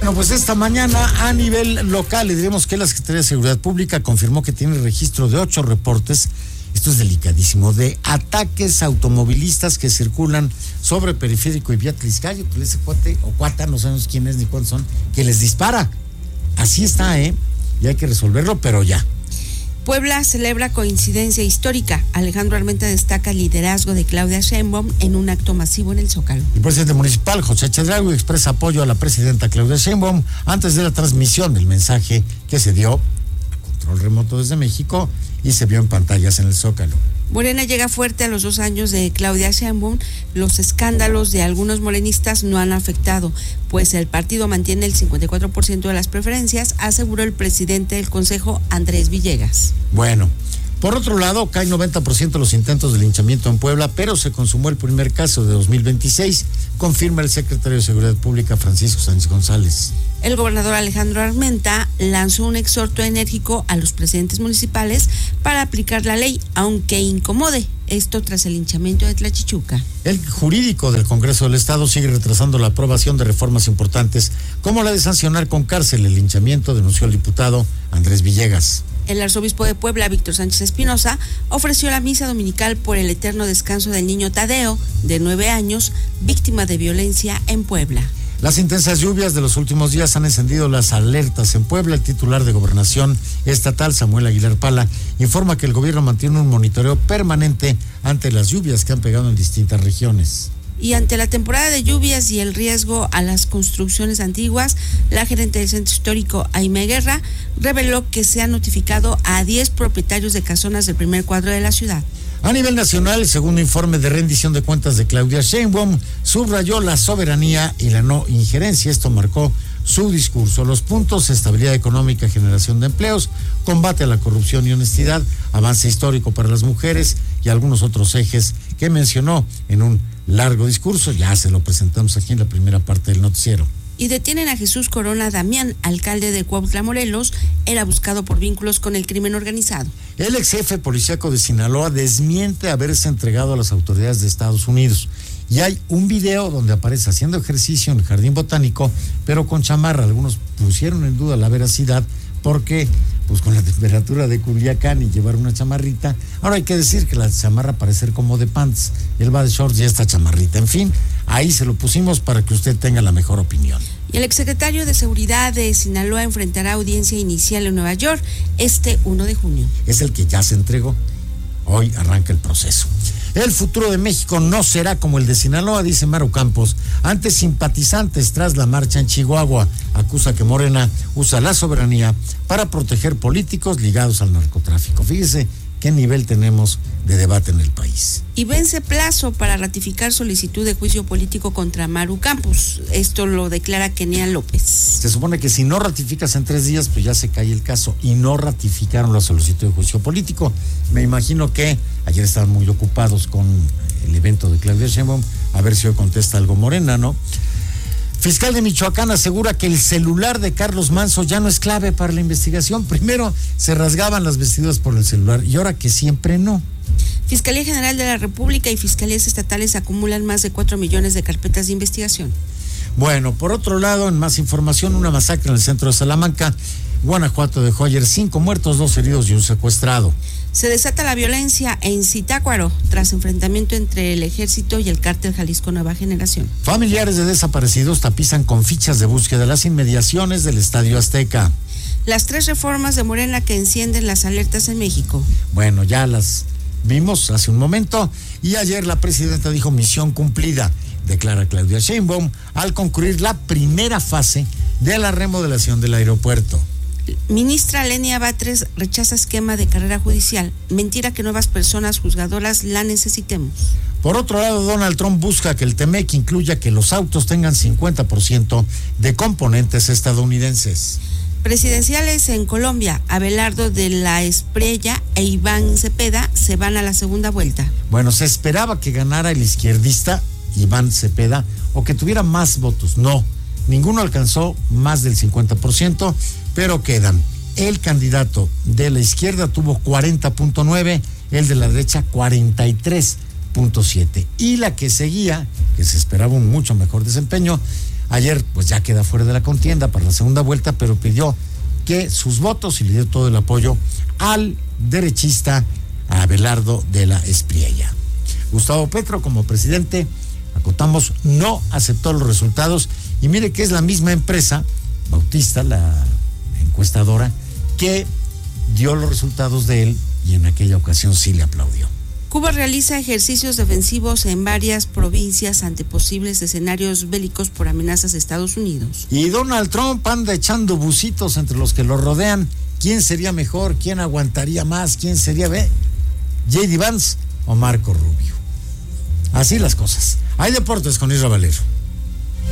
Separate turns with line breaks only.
Bueno, pues esta mañana a nivel local, le diremos que la Secretaría de Seguridad Pública confirmó que tiene registro de 8 reportes, esto es delicadísimo, de ataques automovilistas que circulan sobre Periférico y Vía Tliscayo, que ese cuate o cuata, no sabemos quién es ni cuántos son, que les dispara. Así está, y hay que resolverlo, pero ya.
Puebla celebra coincidencia histórica. Alejandro Armenta destaca el liderazgo de Claudia Sheinbaum en un acto masivo en el Zócalo.
El presidente municipal, José Chedraui, expresa apoyo a la presidenta Claudia Sheinbaum antes de la transmisión del mensaje que se dio a control remoto desde México y se vio en pantallas en el Zócalo.
Morena llega fuerte a los 2 años de Claudia Sheinbaum. Los escándalos de algunos morenistas no han afectado, pues el partido mantiene el 54% de las preferencias, aseguró el presidente del Consejo, Andrés Villegas.
Bueno, por otro lado, caen 90% los intentos de linchamiento en Puebla, pero se consumó el primer caso de 2026, confirma el secretario de Seguridad Pública, Francisco Sánchez González.
El gobernador Alejandro Armenta lanzó un exhorto enérgico a los presidentes municipales para aplicar la ley, aunque incomode. Esto tras el linchamiento de Tlachichuca.
El jurídico del Congreso del Estado sigue retrasando la aprobación de reformas importantes, como la de sancionar con cárcel el linchamiento, denunció el diputado Andrés Villegas.
El arzobispo de Puebla, Víctor Sánchez Espinosa, ofreció la misa dominical por el eterno descanso del niño Tadeo, de 9 años, víctima de violencia en Puebla.
Las intensas lluvias de los últimos días han encendido las alertas en Puebla. El titular de Gobernación Estatal, Samuel Aguilar Pala, informa que el gobierno mantiene un monitoreo permanente ante las lluvias que han pegado en distintas regiones.
Y ante la temporada de lluvias y el riesgo a las construcciones antiguas, la gerente del Centro Histórico, Aime Guerra, reveló que se ha notificado a 10 propietarios de casonas del primer cuadro de la ciudad.
A nivel nacional, el segundo informe de rendición de cuentas de Claudia Sheinbaum subrayó la soberanía y la no injerencia. Esto marcó su discurso. Los puntos: estabilidad económica, generación de empleos, combate a la corrupción y honestidad, avance histórico para las mujeres y algunos otros ejes que mencionó en un largo discurso. Ya se lo presentamos aquí en la primera parte del noticiero.
Y detienen a Jesús Corona Damián, alcalde de Cuautla, Morelos. Era buscado por vínculos con el crimen organizado.
El ex jefe policíaco de Sinaloa desmiente haberse entregado a las autoridades de Estados Unidos. Y hay un video donde aparece haciendo ejercicio en el jardín botánico, pero con chamarra. Algunos pusieron en duda la veracidad porque, pues con la temperatura de Culiacán y llevar una chamarrita. Ahora hay que decir que la chamarra parece ser como de pants. Él va de shorts y esta chamarrita. En fin, ahí se lo pusimos para que usted tenga la mejor opinión.
Y el exsecretario de Seguridad de Sinaloa enfrentará audiencia inicial en Nueva York este 1 de junio.
Es el que ya se entregó. Hoy arranca el proceso. El futuro de México no será como el de Sinaloa, dice Maru Campos, ante simpatizantes tras la marcha en Chihuahua. Acusa que Morena usa la soberanía para proteger políticos ligados al narcotráfico. Fíjese qué nivel tenemos de debate en el país.
Y vence plazo para ratificar solicitud de juicio político contra Maru Campos. Esto lo declara Kenia López.
Se supone que si no ratificas en 3 días, pues ya se cae el caso, y no ratificaron la solicitud de juicio político. Me imagino que ayer estaban muy ocupados con el evento de Claudia Sheinbaum, a ver si hoy contesta algo Morena, ¿no? Fiscal de Michoacán asegura que el celular de Carlos Manzo ya no es clave para la investigación. Primero se rasgaban las vestiduras por el celular y ahora que siempre no.
Fiscalía General de la República y fiscalías estatales acumulan más de 4 millones de carpetas de investigación.
Bueno, por otro lado, en más información, una masacre en el centro de Salamanca, Guanajuato, dejó ayer 5 muertos, 2 heridos y un secuestrado.
Se desata la violencia en Zitácuaro tras enfrentamiento entre el ejército y el cártel Jalisco Nueva Generación.
Familiares de desaparecidos tapizan con fichas de búsqueda las inmediaciones del Estadio Azteca.
Las 3 reformas de Morena que encienden las alertas en México.
Bueno, ya las vimos hace un momento y ayer la presidenta dijo misión cumplida, declara Claudia Sheinbaum al concluir la primera fase de la remodelación del aeropuerto.
Ministra Lenia Batres rechaza esquema de carrera judicial. Mentira que nuevas personas juzgadoras la necesitemos.
Por otro lado, Donald Trump busca que el TEMEC incluya que los autos tengan 50% de componentes estadounidenses.
Presidenciales en Colombia, Abelardo de la Espriella e Iván Cepeda se van a la segunda vuelta.
Bueno, se esperaba que ganara el izquierdista Iván Cepeda o que tuviera más votos. No, ninguno alcanzó más del 50%, pero quedan. El candidato de la izquierda tuvo 40.9, el de la derecha 43.7. Y la que seguía, que se esperaba un mucho mejor desempeño, Ayer pues ya queda fuera de la contienda para la segunda vuelta, pero pidió que sus votos y le dio todo el apoyo al derechista Abelardo de la Espriella. Gustavo Petro, como presidente, acotamos, no aceptó los resultados, y mire que es la misma empresa, Bautista, la encuestadora, que dio los resultados de él, y en aquella ocasión sí le aplaudió.
Cuba realiza ejercicios defensivos en varias provincias ante posibles escenarios bélicos por amenazas de Estados Unidos.
Y Donald Trump anda echando bucitos entre los que lo rodean. ¿Quién sería mejor? ¿Quién aguantaría más? ¿Quién sería J.D. Vance o Marco Rubio? Así las cosas. Hay deportes con Isra Valero.